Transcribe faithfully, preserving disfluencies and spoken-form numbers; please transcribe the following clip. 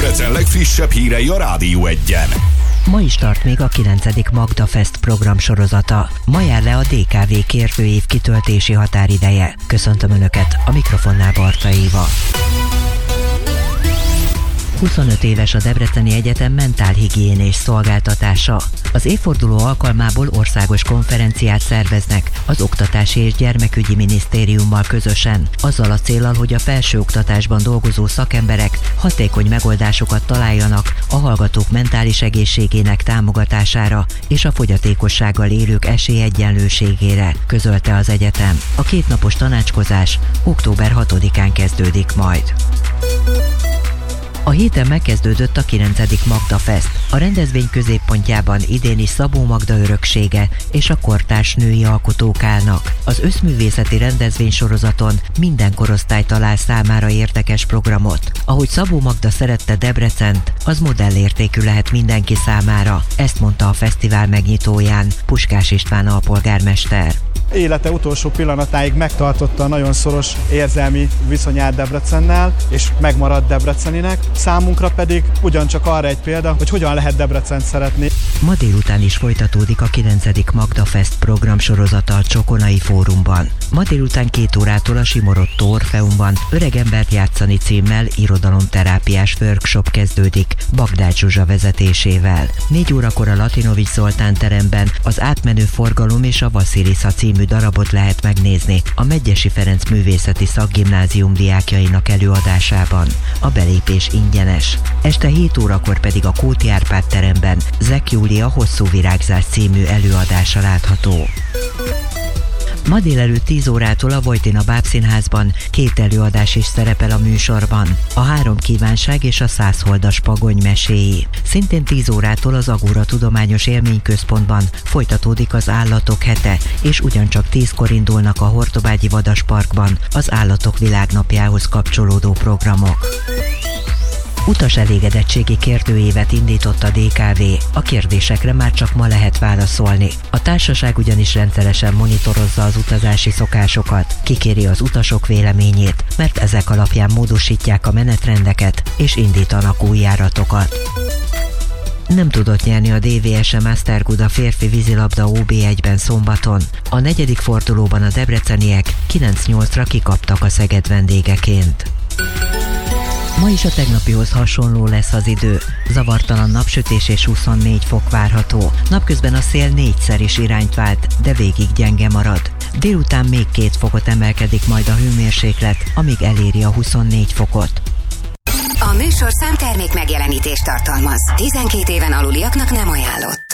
Debrecen legfrissebb hírei a Rádió Egyen. Ma is tart még a kilencedik Magda Fest program sorozata. Ma jár le a dé ká vé kérdőív kitöltési határideje. Köszöntöm Önöket, a mikrofonnál Barta Éva. huszonöt éves a Debreceni Egyetem mentálhigiénés szolgáltatása. Az évforduló alkalmából országos konferenciát szerveznek az Oktatási és Gyermekügyi Minisztériummal közösen, azzal a céllal, hogy a felsőoktatásban dolgozó szakemberek hatékony megoldásokat találjanak a hallgatók mentális egészségének támogatására és a fogyatékossággal élők esélyegyenlőségére, közölte az egyetem. A kétnapos tanácskozás október hatodikán kezdődik majd. A héten megkezdődött a kilencedik Magda Fest. A rendezvény középpontjában idén is Szabó Magda öröksége és a kortárs női alkotók állnak. Az összművészeti rendezvény sorozaton minden korosztály talál számára érdekes programot. Ahogy Szabó Magda szerette Debrecent, az modellértékű lehet mindenki számára. Ezt mondta a fesztivál megnyitóján Puskás István alpolgármester. Élete utolsó pillanatáig megtartotta a nagyon szoros érzelmi viszonyát Debrecennel, és megmaradt Debreceninek. Számunkra pedig ugyancsak arra egy példa, hogy hogyan lehet Debrecent szeretni. Ma délután is folytatódik a kilencedik Magda Fest program sorozata a Csokonai Fórumban. Ma délután két órától a Simorotto Orfeumban Öregembert játszani címmel irodalomterápiás workshop kezdődik Bagdács Zsuzsa vezetésével. Négy órakor a Latinovics Zoltán teremben az Átmenő forgalom és a Vasilisa című darabot lehet megnézni a Medgyessy Ferenc Művészeti Szakgimnázium diákjainak előadásában. A belépés ingyenes. Este hét órakor pedig a Kóti Árpád teremben Zek Júlia Hosszú virágzás című előadása látható. Ma délelőtt tíz órától a Vojtina Bábszínházban két előadás is szerepel a műsorban. A Három kívánság és a Százholdas Pagony meséi. Szintén tíz órától az Agóra Tudományos Élményközpontban folytatódik az Állatok hete, és ugyancsak tízkor indulnak a Hortobágyi Vadasparkban az Állatok Világnapjához kapcsolódó programok. Utas elégedettségi kérdőívet indított a dé ká vé. A kérdésekre már csak ma lehet válaszolni. A társaság ugyanis rendszeresen monitorozza az utazási szokásokat, kikéri az utasok véleményét, mert ezek alapján módosítják a menetrendeket és indítanak új járatokat. Nem tudott nyerni a dé vé es em Esztergoda férfi vízilabda ó bé egyben szombaton. A negyedik fordulóban a debreceniek kilenc nyolcra kikaptak a Szeged vendégeként. Ma is a tegnapihoz hasonló lesz az idő. Zavartalan napsütés és huszonnégy fok várható. Napközben a szél négyszer is irányt vált, de végig gyenge marad. Délután még két fokot emelkedik majd a hőmérséklet, amíg eléri a huszonnégy fokot. A műsorszám termék megjelenítést tartalmaz. tizenkét éven aluliaknak nem ajánlott.